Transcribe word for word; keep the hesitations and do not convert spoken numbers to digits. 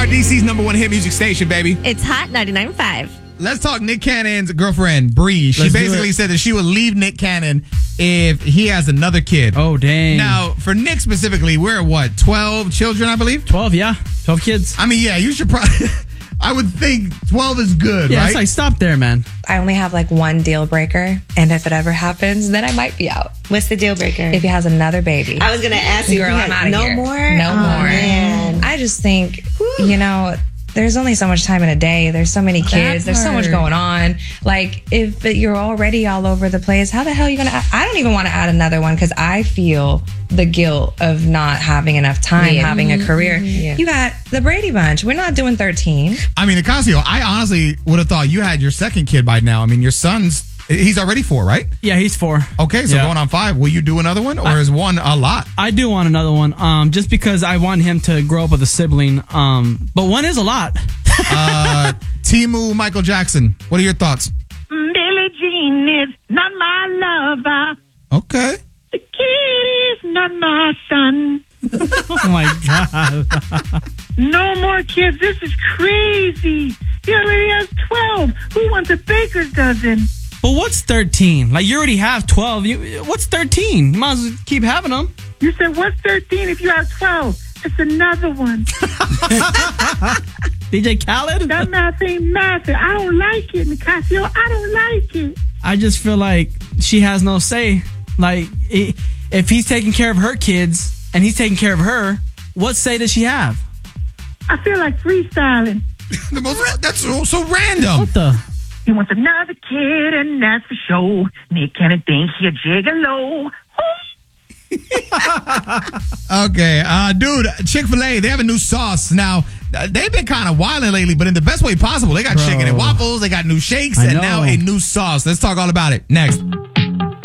D C's number one hit music station, baby. It's Hot ninety-nine point five. Let's talk Nick Cannon's girlfriend, Bree. She Let's do basically it. said that she would leave Nick Cannon if he has another kid. Oh, dang. Now, for Nick specifically, we're what, twelve children, I believe? twelve, yeah. twelve kids. I mean, yeah, you should probably... I would think twelve is good, Yeah, right? it's like, stop there, man. I only have like one deal breaker, and if it ever happens, then I might be out. What's the deal breaker? If he has another baby. I was going to ask you, Girl, if I'm you out had of no here. more? No Oh, more. man. I just think, you know, there's only so much time in a day. There's so many kids. There's so much part. going on. Like, if you're already all over the place, how the hell are you going to... I don't even want to add another one because I feel the guilt of not having enough time, Yeah. having a career. Yeah. You got the Brady Bunch. We're not doing thirteen. I mean, Ocasio, I honestly would have thought you had your second kid by now. I mean, your son's... He's already four, right? Yeah, he's four. Okay, so Yeah. going on five. Will you do another one, or I- is one a lot? I do want another one, um, just because I want him to grow up with a sibling. Um, but one is a lot. Uh, Timu Michael Jackson. What are your thoughts? Billie Jean is not my lover. Okay. The kid is not my son. Oh my God. No more kids. This is crazy. He already has twelve. Who wants a baker's dozen? But what's thirteen? Like, you already have twelve. You, what's thirteen? You might as well keep having them. You said, what's thirteen if you have twelve? It's another one. D J Khaled? That math ain't math. I don't like it, Nicasio. I don't like it. I just feel like she has no say. Like, i if he's taking care of her kids and he's taking care of her, what say does she have? I feel like freestyling. The most, that's so, so random. What the? He wants another kid, and that's for sure. Nick Cannon thinks he a gigolo. Okay, uh, dude, Chick-fil-A, they have a new sauce. Now, uh, they've been kind of wilding lately, but in the best way possible. They got Bro. chicken and waffles, they got new shakes, I and know. now a new sauce. Let's talk all about it next.